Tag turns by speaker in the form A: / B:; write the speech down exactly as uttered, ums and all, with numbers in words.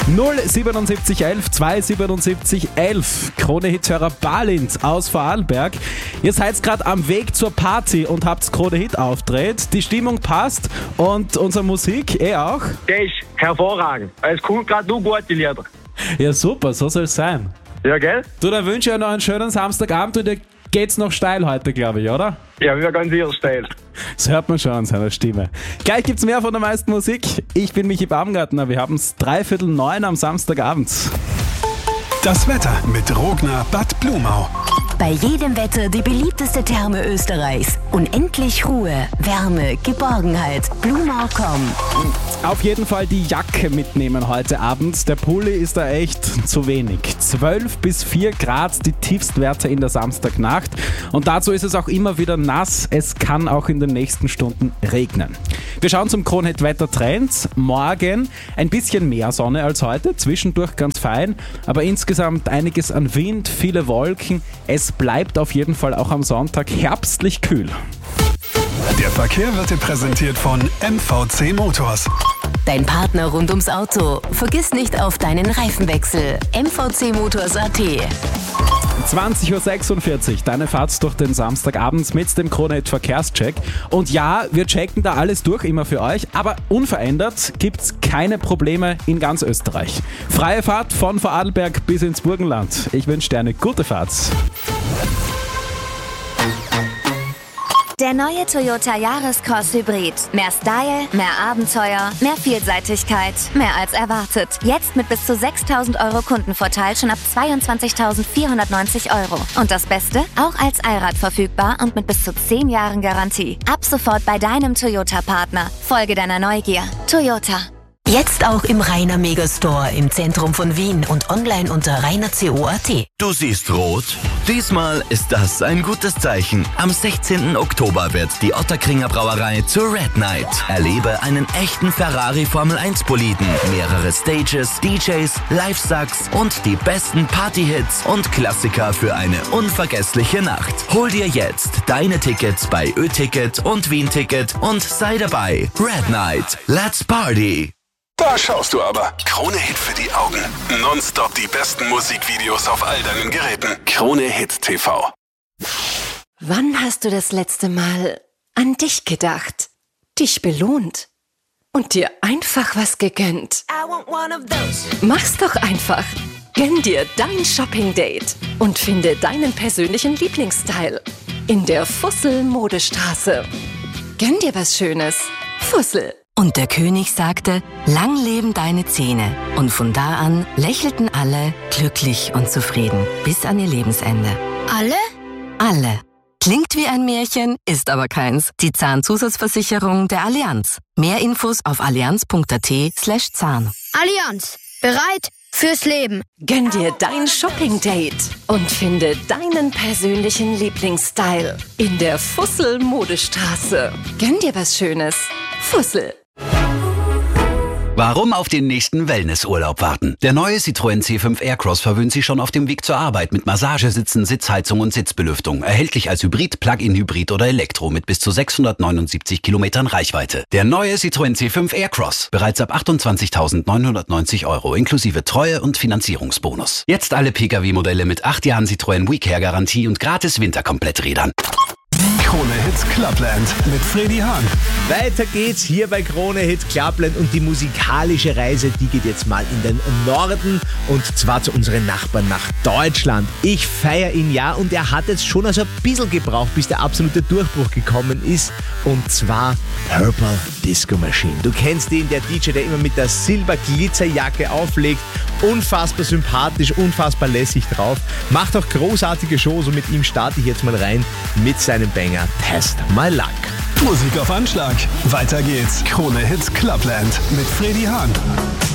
A: null siebenundsiebzig elf zweihundertsiebenundsiebzig elf. Krone-Hit-Hörer Balint aus Vorarlberg. Ihr seid gerade am Weg zur Party und habt Krone-Hit auftritt. Die Stimmung passt und unsere Musik eh auch.
B: Der ist hervorragend. Es kommt gerade nur gute Lieder.
A: Ja super, so soll es sein.
B: Ja, gell?
A: Du, dann wünsche ich euch noch einen schönen Samstagabend und ihr geht's noch steil heute, glaube ich, oder?
B: Ja, wir ganz sicher steil.
A: Das hört man schon an seiner Stimme. Gleich gibt's mehr von der meisten Musik. Ich bin Michi Baumgartner. Wir haben's dreiviertel neun am Samstagabend.
C: Das Wetter mit Rogner Bad Blumau.
D: Bei jedem Wetter die beliebteste Therme Österreichs. Unendlich Ruhe, Wärme, Geborgenheit. Blumau Punkt com.
A: Auf jeden Fall die Jacke mitnehmen heute Abend. Der Pulli ist da echt zu wenig. zwölf bis vier Grad die Tiefstwerte in der Samstagnacht. Und dazu ist es auch immer wieder nass. Es kann auch in den nächsten Stunden regnen. Wir schauen zum Krone-Hit-Wetter-Trend. Morgen ein bisschen mehr Sonne als heute, zwischendurch ganz fein, aber insgesamt einiges an Wind, viele Wolken. Es bleibt auf jeden Fall auch am Sonntag herbstlich kühl.
C: Der Verkehr wird dir präsentiert von M V C Motors.
D: Dein Partner rund ums Auto. Vergiss nicht auf deinen Reifenwechsel. M V C Motors Punkt A T.
A: zwanzig Uhr sechsundvierzig, deine Fahrt durch den Samstagabend mit dem Krone-Hit Verkehrscheck. Und ja, wir checken da alles durch, immer für euch, aber unverändert gibt's keine Probleme in ganz Österreich. Freie Fahrt von Vorarlberg bis ins Burgenland. Ich wünsche dir eine gute Fahrt.
E: Der neue Toyota Yaris-Cross Hybrid. Mehr Style, mehr Abenteuer, mehr Vielseitigkeit, mehr als erwartet. Jetzt mit bis zu sechstausend Euro Kundenvorteil schon ab zweiundzwanzigtausendvierhundertneunzig Euro. Und das Beste? Auch als Allrad verfügbar und mit bis zu zehn Jahren Garantie. Ab sofort bei deinem Toyota-Partner. Folge deiner Neugier. Toyota.
D: Jetzt auch im Rainer Megastore im Zentrum von Wien und online unter rainer punkt co punkt at.
F: Du siehst rot? Diesmal ist das ein gutes Zeichen. Am sechzehnten Oktober wird die Ottakringer Brauerei zur Red Night. Erlebe einen echten Ferrari Formel eins Boliden, mehrere Stages, D Js, Live-Sucks und die besten Party-Hits und Klassiker für eine unvergessliche Nacht. Hol dir jetzt deine Tickets bei Ö-Ticket und Wien-Ticket und sei dabei. Red Night. Let's Party!
C: Da schaust du aber. Krone-Hit für die Augen. Nonstop die besten Musikvideos auf all deinen Geräten. Krone-Hit T V.
G: Wann hast du das letzte Mal an dich gedacht, dich belohnt und dir einfach was gegönnt? Mach's doch einfach. Gönn dir dein Shopping-Date und finde deinen persönlichen Lieblingsstyle in der Fussel-Modestraße. Gönn dir was Schönes. Fussel.
D: Und der König sagte, lang leben deine Zähne. Und von da an lächelten alle glücklich und zufrieden bis an ihr Lebensende.
E: Alle?
D: Alle. Klingt wie ein Märchen, ist aber keins. Die Zahnzusatzversicherung der Allianz. Mehr Infos auf allianz punkt at slash Zahn.
E: Allianz. Bereit fürs Leben.
G: Gönn dir dein Shopping-Date und finde deinen persönlichen Lieblingsstyle in der Fussel-Modestraße. Gönn dir was Schönes. Fussel.
F: Warum auf den nächsten Wellnessurlaub warten? Der neue Citroën C fünf Aircross verwöhnt Sie schon auf dem Weg zur Arbeit mit Massagesitzen, Sitzheizung und Sitzbelüftung. Erhältlich als Hybrid, Plug-in-Hybrid oder Elektro mit bis zu sechshundertneunundsiebzig Kilometern Reichweite. Der neue Citroën C fünf Aircross. Bereits ab achtundzwanzigtausendneunhundertneunzig Euro inklusive Treue- und Finanzierungsbonus. Jetzt alle Pkw-Modelle mit acht Jahren Citroën WeCare-Garantie und gratis Winterkompletträdern.
C: Krone Hit Clubland mit Freddy Hahn.
H: Weiter geht's hier bei Krone Hit Clubland und die musikalische Reise, die geht jetzt mal in den Norden und zwar zu unseren Nachbarn nach Deutschland. Ich feiere ihn ja und er hat jetzt schon also ein bisschen gebraucht, bis der absolute Durchbruch gekommen ist und zwar Purple Disco Machine. Du kennst ihn, der D J, der immer mit der Silber-Glitzerjacke auflegt, unfassbar sympathisch, unfassbar lässig drauf, macht auch großartige Shows und mit ihm starte ich jetzt mal rein mit seinem Banger Test My Luck.
C: Musik auf Anschlag. Weiter geht's. Krone Hit Clubland mit Freddy Hahn.